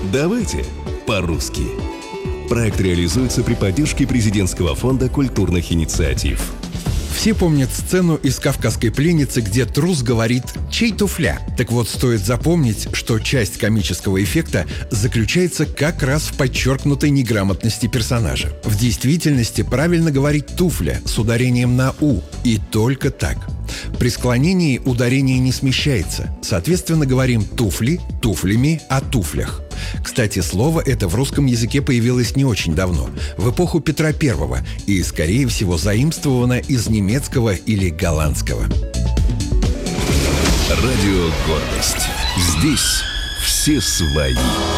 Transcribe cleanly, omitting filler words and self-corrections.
Давайте по-русски. Проект реализуется при поддержке Президентского фонда культурных инициатив. Все помнят сцену из «Кавказской пленницы», где трус говорит «чей туфля?». Так вот, стоит запомнить, что часть комического эффекта заключается как раз в подчеркнутой неграмотности персонажа. В действительности правильно говорить «туфля» с ударением на «у», и только так. При склонении ударение не смещается. Соответственно, говорим «туфли» туфлями о туфлях. Кстати, слово это в русском языке появилось не очень давно, в эпоху Петра I, и, скорее всего, заимствовано из немецкого или голландского. Радио «Гордость». Здесь все свои.